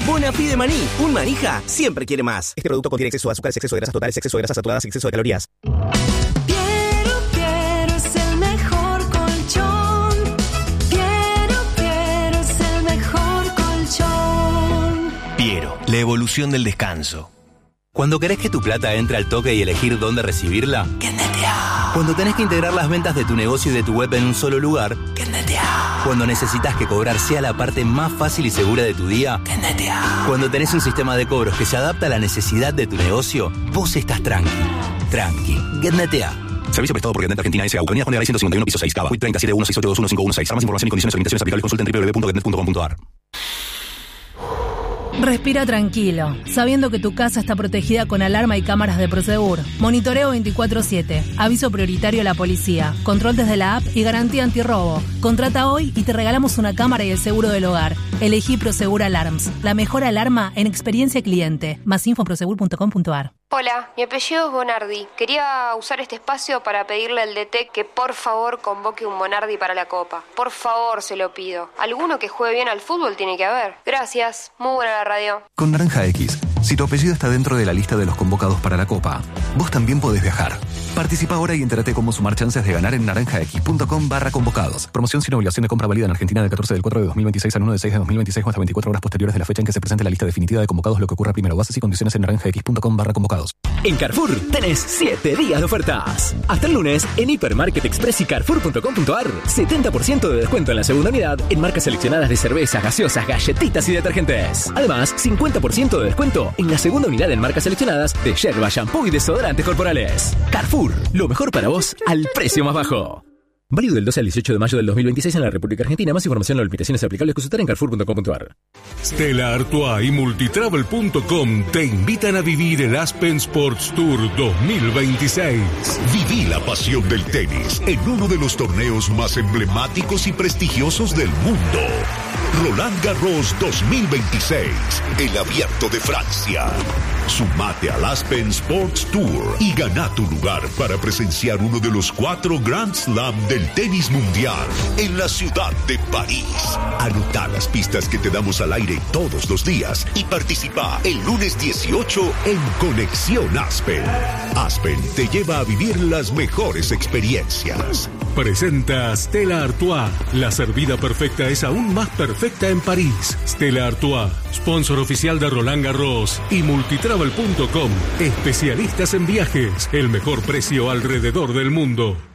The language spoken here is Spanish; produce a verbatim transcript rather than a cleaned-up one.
Bonafide Maní. Un manija siempre quiere más. Este producto contiene exceso de azúcar, exceso de grasas totales, exceso de grasas saturadas y exceso de calorías. Piero, Piero es el mejor colchón. Piero, Piero es el mejor colchón. Piero, la evolución del descanso. Cuando querés que tu plata entre al toque y elegir dónde recibirla, Kennetea. Cuando tenés que integrar las ventas de tu negocio y de tu web en un solo lugar, Kennetea. Cuando necesitas que cobrar sea la parte más fácil y segura de tu día, Kennetea. Cuando tenés un sistema de cobros que se adapta a la necesidad de tu negocio, vos estás tranqui. Tranqui. Kennetea. Servicio prestado por Getnet Argentina S A. Avenida Juan de Garay ciento cincuenta y uno, piso seis, Cava. U I treinta siete uno seis ocho dos uno cinco uno seis. Para más información y condiciones y limitaciones aplicables, consulta en doble u doble u doble u punto getnet punto com punto a r. Respira tranquilo, sabiendo que tu casa está protegida con alarma y cámaras de Prosegur. Monitoreo veinticuatro siete, aviso prioritario a la policía, control desde la app y garantía antirrobo. Contrata hoy y te regalamos una cámara y el seguro del hogar. Elegí Prosegur Alarms, la mejor alarma en experiencia cliente. Más info en prosegur punto com punto a r. Hola, mi apellido es Bonardi. Quería usar este espacio para pedirle al D T que por favor convoque un Bonardi para la Copa. Por favor, se lo pido. Alguno que juegue bien al fútbol tiene que haber. Gracias, muy buena la radio. Con Naranja X, si tu apellido está dentro de la lista de los convocados para la Copa, vos también podés viajar. Participa ahora y entérate cómo sumar chances de ganar en naranjax.com barra convocados. Promoción sin obligación de compra válida en Argentina del catorce del cuatro de dos mil veintiséis al uno del seis de dos mil veintiséis o hasta veinticuatro horas posteriores de la fecha en que se presente la lista definitiva de convocados, lo que ocurra primero. Bases y condiciones en naranjax.com barra convocados. En Carrefour tenés siete días de ofertas. Hasta el lunes en Hipermarket Express y Carrefour punto com punto a r. setenta por ciento de descuento en la segunda unidad en marcas seleccionadas de cervezas, gaseosas, galletitas y detergentes. Además, cincuenta por ciento de descuento en la segunda unidad en marcas seleccionadas de yerba, shampoo y desodorantes corporales. Carrefour, lo mejor para vos al precio más bajo. Válido del doce al dieciocho de mayo del dos mil veintiséis en la República Argentina. Más información o limitaciones aplicables consultar en carrefour punto com punto a r. Stella Artois y Multitravel punto com te invitan a vivir el Aspen Sports Tour dos mil veintiséis. Viví la pasión del tenis en uno de los torneos más emblemáticos y prestigiosos del mundo. Roland Garros dos mil veintiséis, el Abierto de Francia. Sumate al Aspen Sports Tour y gana tu lugar para presenciar uno de los cuatro Grand Slam del tenis mundial en la ciudad de París. Anota las pistas que te damos al aire todos los días y participa el lunes dieciocho en Conexión Aspen. Aspen te lleva a vivir las mejores experiencias. Presenta Stella Artois. La servida perfecta es aún más perfecta en París. Stella Artois, sponsor oficial de Roland Garros y Multitravel punto com. Especialistas en viajes. El mejor precio alrededor del mundo.